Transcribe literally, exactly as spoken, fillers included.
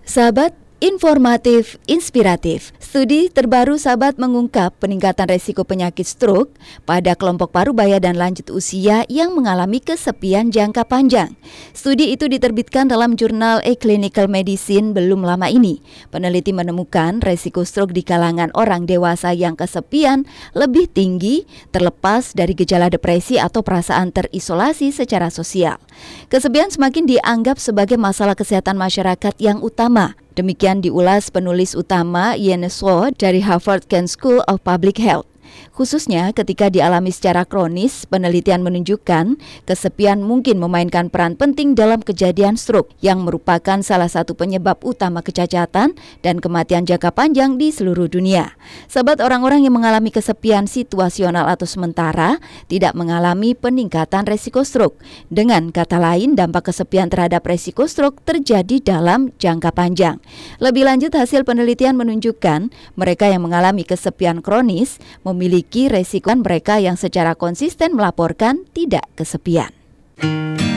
Sahabat, informatif, inspiratif. Studi terbaru Sahabat mengungkap peningkatan resiko penyakit stroke pada kelompok parubaya dan lanjut usia yang mengalami kesepian jangka panjang. Studi itu diterbitkan dalam jurnal A Clinical Medicine belum lama ini. Peneliti menemukan resiko stroke di kalangan orang dewasa yang kesepian lebih tinggi terlepas dari gejala depresi atau perasaan terisolasi secara sosial. Kesepian semakin dianggap sebagai masalah kesehatan masyarakat yang utama. Demikian diulas penulis utama Ian Swo dari Harvard Kent School of Public Health. Khususnya ketika dialami secara kronis, penelitian menunjukkan kesepian mungkin memainkan peran penting dalam kejadian stroke yang merupakan salah satu penyebab utama kecacatan dan kematian jangka panjang di seluruh dunia. Sahabat, orang-orang yang mengalami kesepian situasional atau sementara tidak mengalami peningkatan resiko stroke. Dengan kata lain, dampak kesepian terhadap resiko stroke terjadi dalam jangka panjang. Lebih lanjut, hasil penelitian menunjukkan mereka yang mengalami kesepian kronis memiliki resiko mereka yang secara konsisten melaporkan tidak kesepian.